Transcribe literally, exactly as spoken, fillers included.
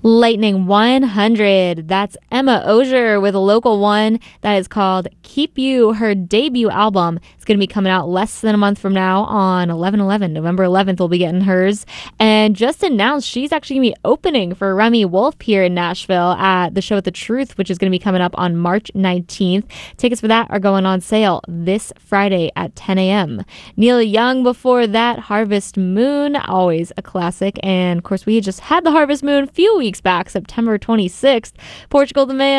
Lightning one hundred. That's Emma Osier with a local one that is called Keep You. Her debut album is going to be coming out less than a month from now on eleven eleven. November eleventh, we'll be getting hers. And just announced she's actually going to be opening for Remy Wolf here in Nashville at the show at The Truth, which is going to be coming up on March nineteenth. Tickets for that are going on sale this Friday at ten a.m. Neil Young before that, Harvest Moon, always a classic. And of course, we just had the Harvest Moon a few weeks back, September twenty-sixth. Portugal the Man.